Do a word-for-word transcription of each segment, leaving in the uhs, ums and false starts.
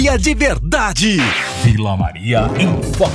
De verdade. Vila Maria em Foco.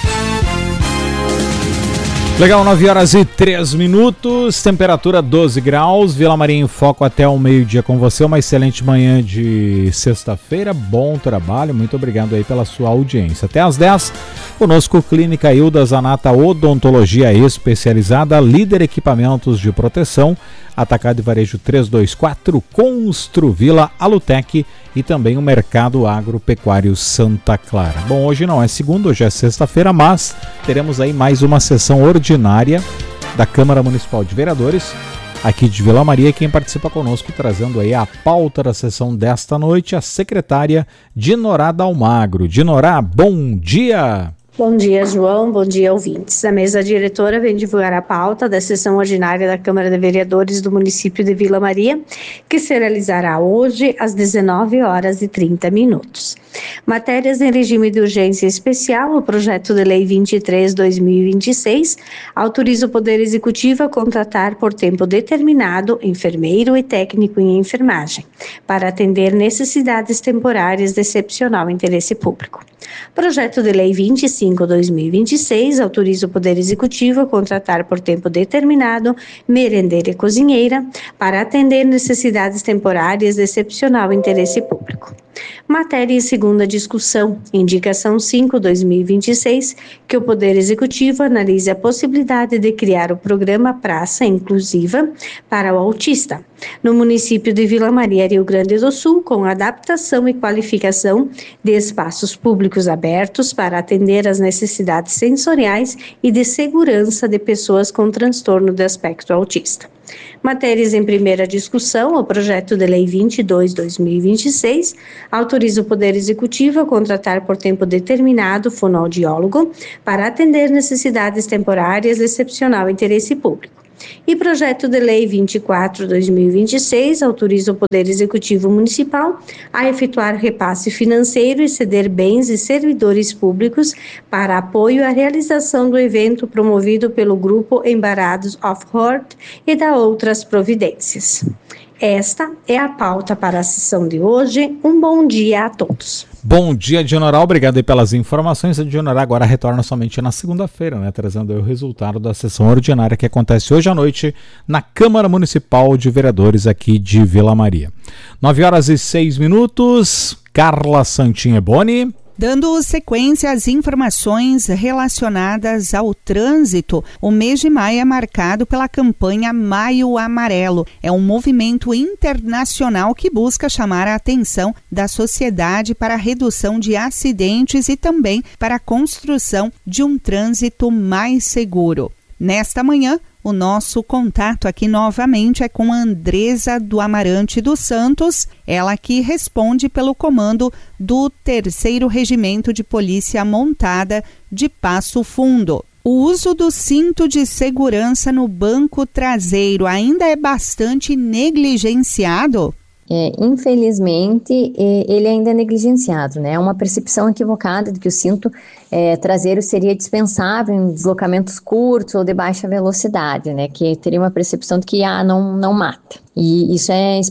Legal, nove horas e três minutos, temperatura doze graus, Vila Maria em Foco até o meio-dia com você, uma excelente manhã de sexta-feira, bom trabalho, muito obrigado aí pela sua audiência. Até às dez, conosco Clínica Hilda Zanata Odontologia Especializada, líder equipamentos de proteção, Atacado e Varejo trezentos e vinte e quatro, Construvila, Alutec e também o Mercado Agropecuário Santa Clara. Bom, hoje não é segunda, hoje é sexta-feira, mas teremos aí mais uma sessão ordinária da Câmara Municipal de Vereadores aqui de Vila Maria. Quem participa conosco trazendo aí a pauta da sessão desta noite, a secretária Dinorá Dalmagro. Dinorá, bom dia! Bom dia, João. Bom dia, ouvintes. A mesa diretora vem divulgar a pauta da sessão ordinária da Câmara de Vereadores do município de Vila Maria, que se realizará hoje às dezenove horas e trinta minutos. Matérias em regime de urgência especial, o projeto de lei vinte e três barra dois mil e vinte e seis autoriza o Poder Executivo a contratar por tempo determinado enfermeiro e técnico em enfermagem, para atender necessidades temporárias de excepcional interesse público. Projeto de lei vinte e cinco barra dois mil e vinte e seis autoriza o Poder Executivo a contratar por tempo determinado merendeira e cozinheira para atender necessidades temporárias de excepcional interesse público. Matéria em segunda discussão, indicação cinco barra dois mil e vinte e seis, que o Poder Executivo analise a possibilidade de criar o programa Praça Inclusiva para o Autista, no município de Vila Maria, Rio Grande do Sul, com adaptação e qualificação de espaços públicos abertos para atender às necessidades sensoriais e de segurança de pessoas com transtorno de aspecto autista. Matérias em primeira discussão, o projeto de lei vinte e dois barra dois mil e vinte e seis autoriza o Poder Executivo a contratar por tempo determinado fonoaudiólogo para atender necessidades temporárias de excepcional interesse público. E projeto de lei vinte e quatro barra dois mil e vinte e seis autoriza o Poder Executivo Municipal a efetuar repasse financeiro e ceder bens e servidores públicos para apoio à realização do evento promovido pelo grupo Embarados of Heart e da outras providências. Esta é a pauta para a sessão de hoje. Um bom dia a todos. Bom dia, Dinorá. Obrigado aí pelas informações. A Dinorá agora retorna somente na segunda-feira, né, trazendo aí o resultado da sessão ordinária que acontece hoje à noite na Câmara Municipal de Vereadores aqui de Vila Maria. nove horas e seis minutos. Carla Santineboni. Dando sequência às informações relacionadas ao trânsito, o mês de maio é marcado pela campanha Maio Amarelo. É um movimento internacional que busca chamar a atenção da sociedade para a redução de acidentes e também para a construção de um trânsito mais seguro. Nesta manhã, o nosso contato aqui novamente é com a Andresa do Amarante dos Santos, ela que responde pelo comando do terceiro Regimento de Polícia Montada de Passo Fundo. O uso do cinto de segurança no banco traseiro ainda é bastante negligenciado? É, infelizmente, ele ainda é negligenciado, né? É uma percepção equivocada de que o cinto é, traseiro seria dispensável em deslocamentos curtos ou de baixa velocidade, né? Que teria uma percepção de que ah, não, não mata. E isso é,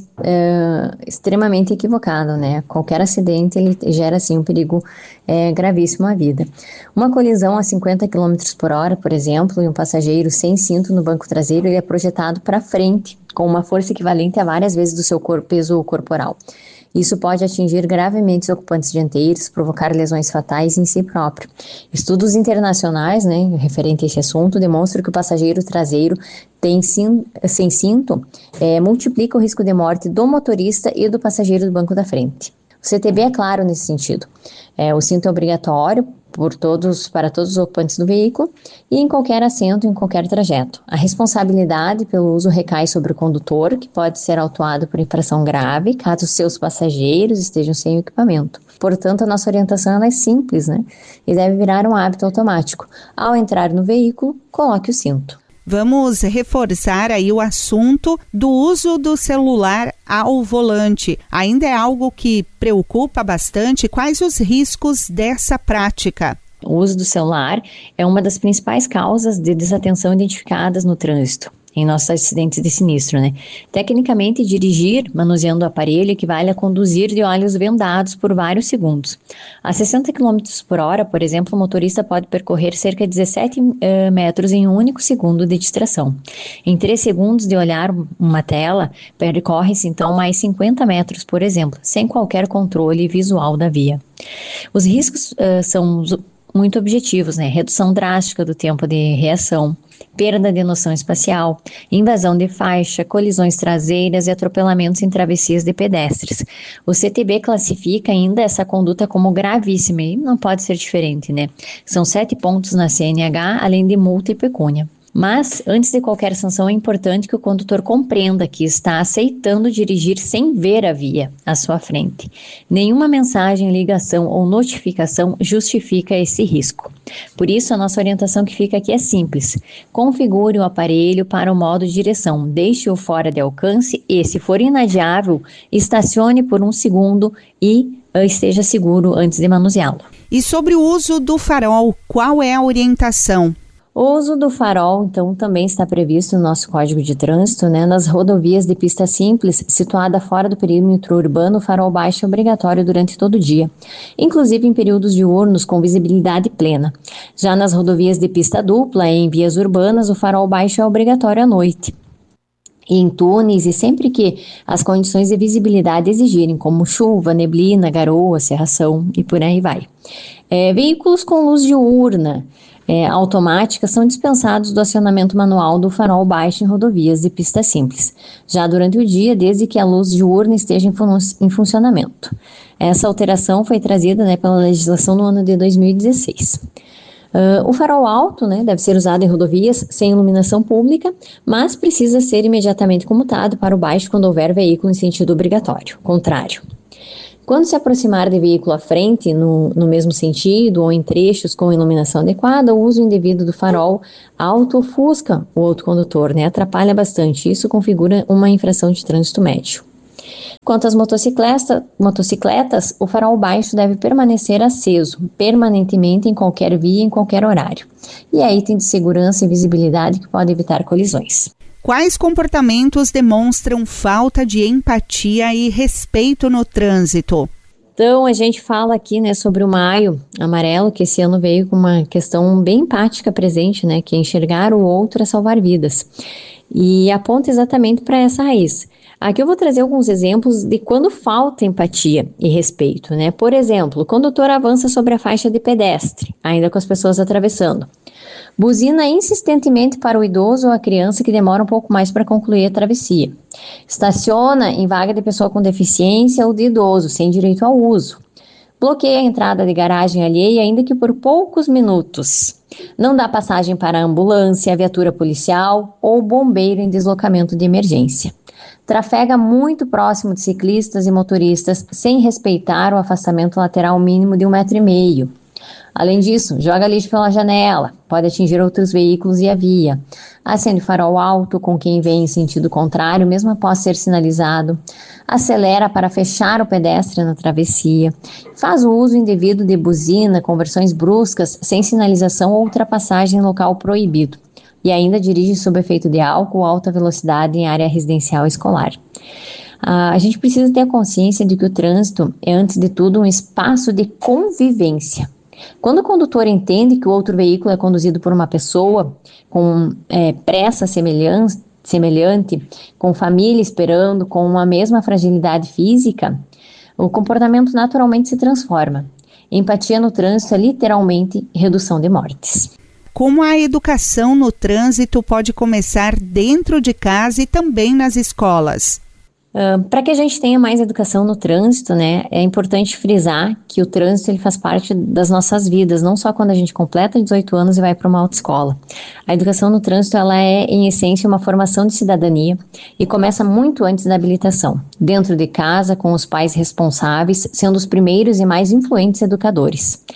é extremamente equivocado, né? Qualquer acidente ele gera, assim, um perigo é, gravíssimo à vida. Uma colisão a cinquenta quilômetros por hora, por exemplo, e um passageiro sem cinto no banco traseiro, ele é projetado para frente, com uma força equivalente a várias vezes do seu corpo, peso corporal. Isso pode atingir gravemente os ocupantes dianteiros, provocar lesões fatais em si próprio. Estudos internacionais, né, referente a esse assunto, demonstram que o passageiro traseiro tem sim, sem cinto é, multiplica o risco de morte do motorista e do passageiro do banco da frente. O C T B é claro nesse sentido. É, o cinto é obrigatório por todos, para todos os ocupantes do veículo e em qualquer assento, em qualquer trajeto. A responsabilidade pelo uso recai sobre o condutor, que pode ser autuado por infração grave, caso seus passageiros estejam sem o equipamento. Portanto, a nossa orientação ela é simples, né? E deve virar um hábito automático. Ao entrar no veículo, coloque o cinto. Vamos reforçar aí o assunto do uso do celular ao volante. Ainda é algo que preocupa bastante. Quais os riscos dessa prática? O uso do celular é uma das principais causas de desatenção identificadas no trânsito. em nossos acidentes de sinistro, né? Tecnicamente, dirigir manuseando o aparelho equivale a conduzir de olhos vendados por vários segundos. A sessenta quilômetros por hora, por exemplo, o motorista pode percorrer cerca de dezessete uh, metros em um único segundo de distração. Em três segundos de olhar uma tela, percorre-se então mais cinquenta metros, por exemplo, sem qualquer controle visual da via. Os riscos uh, são muito objetivos, né? Redução drástica do tempo de reação, perda de noção espacial, invasão de faixa, colisões traseiras e atropelamentos em travessias de pedestres. O C T B classifica ainda essa conduta como gravíssima e não pode ser diferente, né? São sete pontos na C N H, além de multa e pecúnia. Mas, antes de qualquer sanção, é importante que o condutor compreenda que está aceitando dirigir sem ver a via à sua frente. Nenhuma mensagem, ligação ou notificação justifica esse risco. Por isso, a nossa orientação que fica aqui é simples. Configure o aparelho para o modo direção, deixe-o fora de alcance e, se for inadiável, estacione por um segundo e esteja seguro antes de manuseá-lo. E sobre o uso do farol, qual é a orientação? O uso do farol, então, também está previsto no nosso Código de Trânsito, né? Nas rodovias de pista simples, situada fora do perímetro urbano, o farol baixo é obrigatório durante todo o dia, inclusive em períodos diurnos com visibilidade plena. Já nas rodovias de pista dupla e em vias urbanas, o farol baixo é obrigatório à noite. E em túneis e sempre que as condições de visibilidade exigirem, como chuva, neblina, garoa, cerração e por aí vai. É, veículos com luz diurna É, automáticas são dispensados do acionamento manual do farol baixo em rodovias de pista simples, já durante o dia, desde que a luz diurna esteja em, fun- em funcionamento. Essa alteração foi trazida, né, pela legislação no ano de dois mil e dezesseis. Uh, o farol alto, né, deve ser usado em rodovias sem iluminação pública, mas precisa ser imediatamente comutado para o baixo quando houver veículo em sentido obrigatório, contrário. Quando se aproximar de veículo à frente, no, no mesmo sentido ou em trechos com iluminação adequada, o uso indevido do farol alto ofusca o outro condutor, né? Atrapalha bastante. Isso configura uma infração de trânsito médio. Quanto às motocicleta, motocicletas, o farol baixo deve permanecer aceso permanentemente em qualquer via, em qualquer horário. E é item de segurança e visibilidade que pode evitar colisões. Quais comportamentos demonstram falta de empatia e respeito no trânsito? Então, a gente fala aqui, né, sobre o Maio Amarelo, que esse ano veio com uma questão bem empática presente, né, que é enxergar o outro a salvar vidas. E aponta exatamente para essa raiz. Aqui eu vou trazer alguns exemplos de quando falta empatia e respeito, né? Por exemplo, o condutor avança sobre a faixa de pedestre, ainda com as pessoas atravessando. Buzina insistentemente para o idoso ou a criança que demora um pouco mais para concluir a travessia. Estaciona em vaga de pessoa com deficiência ou de idoso, sem direito ao uso. Bloqueia a entrada de garagem alheia, ainda que por poucos minutos. Não dá passagem para a ambulância, a viatura policial ou bombeiro em deslocamento de emergência. Trafega muito próximo de ciclistas e motoristas, sem respeitar o afastamento lateral mínimo de um metro e meio. Além disso, joga lixo pela janela, pode atingir outros veículos e a via. Acende farol alto com quem vem em sentido contrário, mesmo após ser sinalizado. Acelera para fechar o pedestre na travessia. Faz o uso indevido de buzina, conversões bruscas, sem sinalização ou ultrapassagem em local proibido. E ainda dirige sob efeito de álcool ou alta velocidade em área residencial e escolar. Ah, a gente precisa ter a consciência de que o trânsito é, antes de tudo, um espaço de convivência. Quando o condutor entende que o outro veículo é conduzido por uma pessoa com é, pressa semelhante, semelhante, com família esperando, com uma mesma fragilidade física, o comportamento naturalmente se transforma. Empatia no trânsito é literalmente redução de mortes. Como a educação no trânsito pode começar dentro de casa e também nas escolas? Uh, para que a gente tenha mais educação no trânsito, né, é importante frisar que o trânsito ele faz parte das nossas vidas, não só quando a gente completa dezoito anos e vai para uma autoescola. A educação no trânsito ela é, em essência, uma formação de cidadania e começa muito antes da habilitação, dentro de casa, com os pais responsáveis, sendo os primeiros e mais influentes educadores.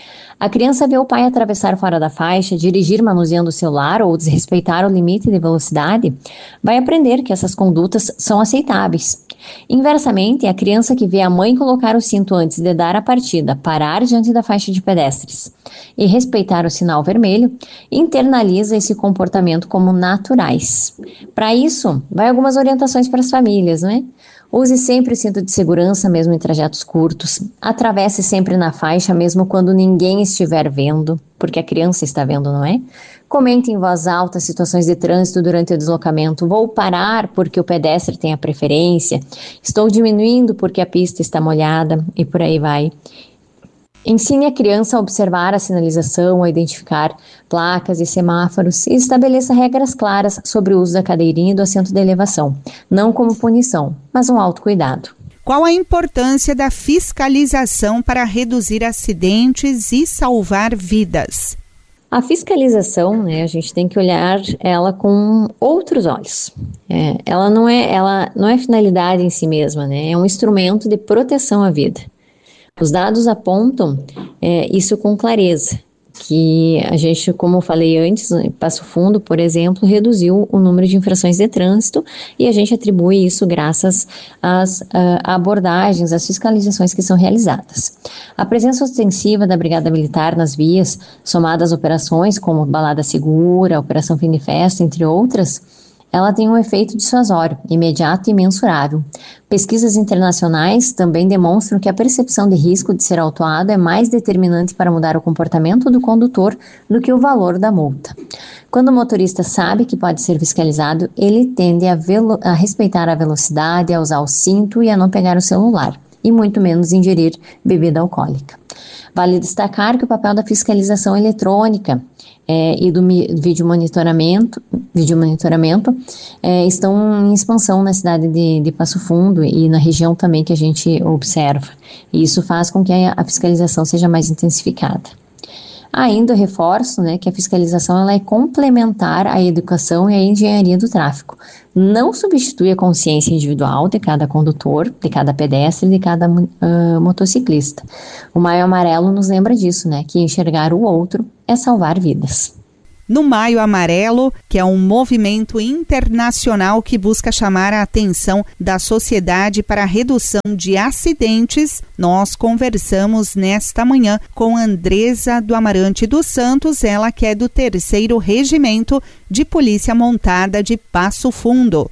A criança vê o pai atravessar fora da faixa, dirigir manuseando o celular ou desrespeitar o limite de velocidade, vai aprender que essas condutas são aceitáveis. Inversamente, a criança que vê a mãe colocar o cinto antes de dar a partida, parar diante da faixa de pedestres e respeitar o sinal vermelho, internaliza esse comportamento como naturais. Para isso, vai algumas orientações para as famílias, né? Use sempre o cinto de segurança, mesmo em trajetos curtos. Atravesse sempre na faixa, mesmo quando ninguém estiver vendo, porque a criança está vendo, não é? Comente em voz alta situações de trânsito durante o deslocamento. Vou parar porque o pedestre tem a preferência. Estou diminuindo porque a pista está molhada e por aí vai. Ensine a criança a observar a sinalização, a identificar placas e semáforos e estabeleça regras claras sobre o uso da cadeirinha e do assento de elevação, não como punição, mas um autocuidado. Qual a importância da fiscalização para reduzir acidentes e salvar vidas? A fiscalização, né, a gente tem que olhar ela com outros olhos. É, ela não é, ela não é finalidade em si mesma, né, é um instrumento de proteção à vida. Os dados apontam é, isso com clareza, que a gente, como eu falei antes, em Passo Fundo, por exemplo, reduziu o número de infrações de trânsito e a gente atribui isso graças às uh, abordagens, às fiscalizações que são realizadas. A presença ostensiva da Brigada Militar nas vias, somada às operações como Balada Segura, Operação Fim de Festa, entre outras, ela tem um efeito dissuasório, imediato e mensurável. Pesquisas internacionais também demonstram que a percepção de risco de ser autuado é mais determinante para mudar o comportamento do condutor do que o valor da multa. Quando o motorista sabe que pode ser fiscalizado, ele tende a, velo- a respeitar a velocidade, a usar o cinto e a não pegar o celular, e muito menos ingerir bebida alcoólica. Vale destacar que o papel da fiscalização eletrônica é, e do mi- vídeo monitoramento, vídeo monitoramento é, estão em expansão na cidade de, de Passo Fundo e na região também que a gente observa. E isso faz com que a, a fiscalização seja mais intensificada. Ainda eu reforço, né, que a fiscalização ela é complementar à educação e à engenharia do tráfego. Não substitui a consciência individual de cada condutor, de cada pedestre, de cada uh, motociclista. O Maio Amarelo nos lembra disso, né, que enxergar o outro é salvar vidas. No Maio Amarelo, que é um movimento internacional que busca chamar a atenção da sociedade para a redução de acidentes, nós conversamos nesta manhã com Andresa do Amarante dos Santos, ela que é do terceiro Regimento de Polícia Montada de Passo Fundo.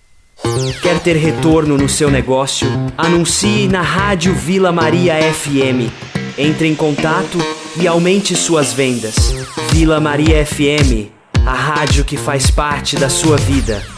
Quer ter retorno no seu negócio? Anuncie na Rádio Vila Maria F M. Entre em contato e aumente suas vendas. Vila Maria F M, a rádio que faz parte da sua vida.